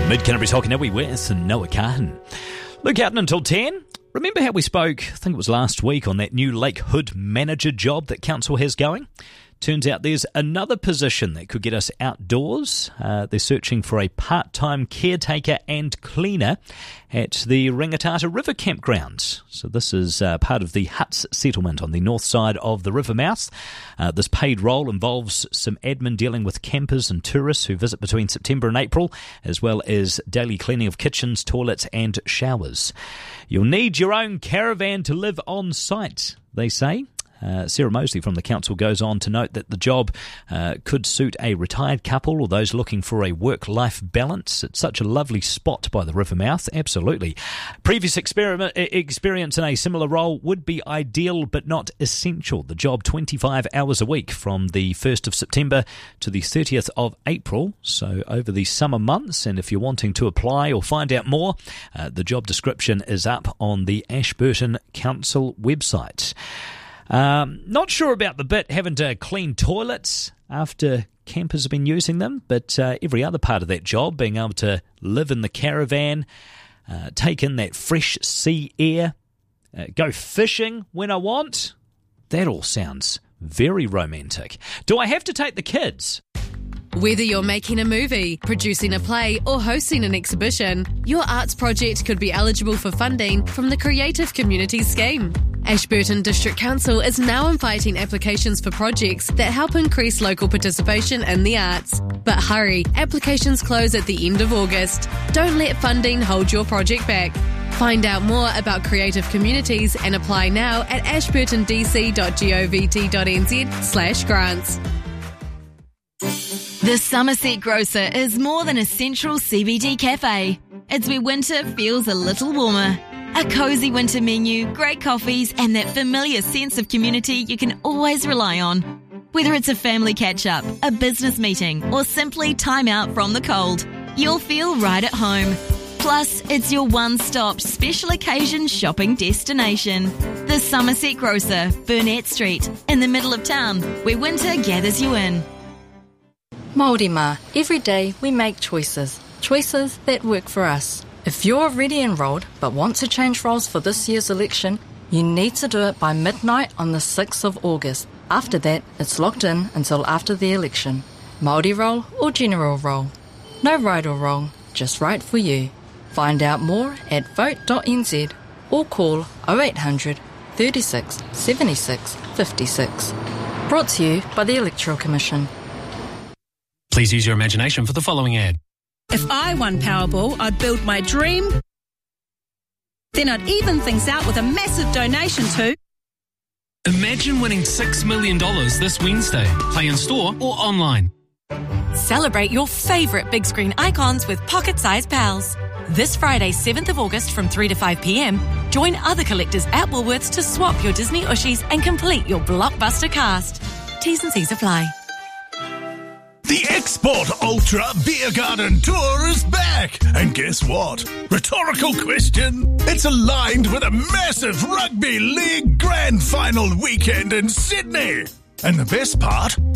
Mid-Canterbury's Hockey Now with Noah Carton. Look out until 10. Remember how we spoke, I think it was last week, on that new Lake Hood manager job that council has going? Turns out there's another position that could get us outdoors. They're searching for a part-time caretaker and cleaner at the Rangatata River Campgrounds. So this is part of the Huts settlement on the north side of the river mouth. This paid role involves some admin dealing with campers and tourists who visit between September and April, as well as daily cleaning of kitchens, toilets and showers. You'll need your own caravan to live on site, they say. Sarah Mosley from the council goes on to note that the job could suit a retired couple or those looking for a work-life balance. It's such a lovely spot by the river mouth, absolutely. Previous experience in a similar role would be ideal but not essential. The job 25 hours a week from the 1st of September to the 30th of April, so over the summer months. And if you're wanting to apply or find out more, the job description is up on the Ashburton Council website. Not sure about the bit having to clean toilets after campers have been using them, but every other part of that job, being able to live in the caravan, take in that fresh sea air, go fishing when I want, that all sounds very romantic. Do I have to take the kids? Whether you're making a movie, producing a play or hosting an exhibition, your arts project could be eligible for funding from the Creative Communities Scheme. Ashburton District Council is now inviting applications for projects that help increase local participation in the arts. But hurry, applications close at the end of August. Don't let funding hold your project back. Find out more about Creative Communities and apply now at ashburtondc.govt.nz/grants. The Somerset Grocer is more than a central CBD cafe. It's where winter feels a little warmer. A cosy winter menu, great coffees, and that familiar sense of community you can always rely on. Whether it's a family catch-up, a business meeting, or simply time out from the cold, you'll feel right at home. Plus, it's your one-stop special occasion shopping destination. The Somerset Grocer, Burnett Street, in the middle of town, where winter gathers you in. Māori mā, every day we make choices that work for us. If you're already enrolled but want to change roles for this year's election, you need to do it by midnight on the 6th of August. After that, it's locked in until after the election. Māori role or general role. No right or wrong, just right for you. Find out more at vote.nz or call 0800 36 76 56. Brought to you by the Electoral Commission. Please use your imagination for the following ad. If I won Powerball, I'd build my dream. Then I'd even things out with a massive donation to... Imagine winning $6 million this Wednesday. Play in store or online. Celebrate your favourite big screen icons with pocket-sized pals. This Friday, 7th of August from 3 to 5 p.m, join other collectors at Woolworths to swap your Disney Ushies and complete your blockbuster cast. T's and C's apply. The Export Ultra Beer Garden Tour is back! And guess what? Rhetorical question. It's aligned with a massive Rugby League Grand Final weekend in Sydney. And the best part?